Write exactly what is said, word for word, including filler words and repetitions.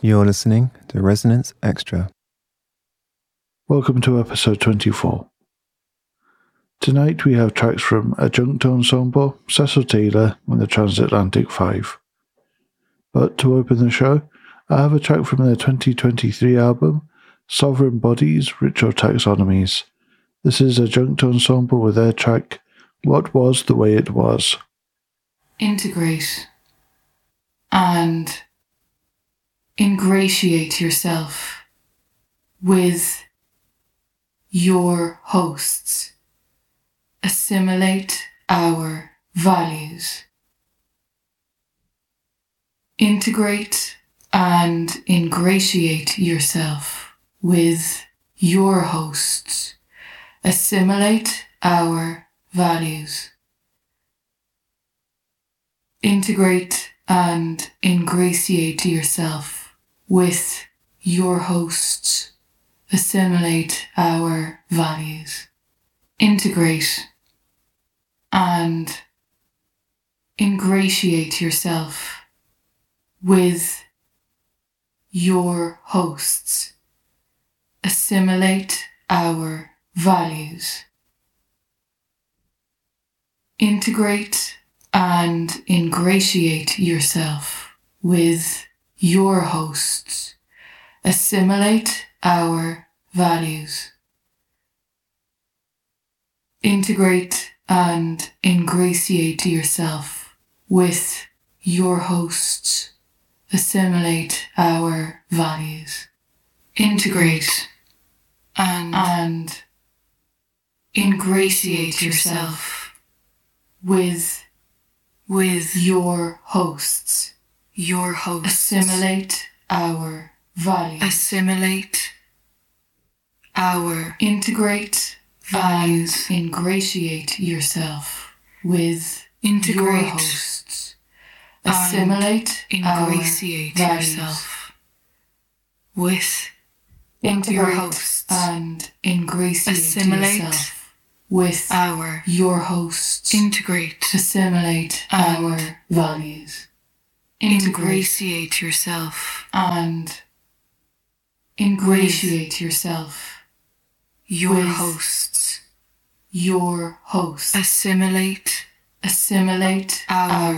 You're listening to Resonance Extra. Welcome to episode twenty-four. Tonight we have tracks from Adjunct Ensemble, Cecil Taylor, and the Transatlantic Five. But to open the show, I have a track from their twenty twenty-three album, Sovereign Bodies, Ritual Taxonomies. This is Adjunct Ensemble with their track, What Was the Way It Was. Integrate and ingratiate yourself with your hosts. Assimilate our values. Integrate and ingratiate yourself with your hosts. Assimilate our values. Integrate and ingratiate yourself with your hosts. Assimilate our values. Integrate and ingratiate yourself with your hosts. Assimilate our values. Integrate and ingratiate yourself with your hosts. Assimilate our values. Integrate and ingratiate yourself with your hosts. Assimilate our values. Integrate and, and ingratiate yourself with with your hosts. Your hosts. Assimilate our values. Assimilate our integrate values. And ingratiate yourself with integrate your hosts. Assimilate ingratiate our yourself with integrate your hosts and ingratiate assimilate yourself with our your hosts. Integrate assimilate our values. Ingratiate yourself and ingratiate yourself your hosts. Your hosts. Assimilate assimilate our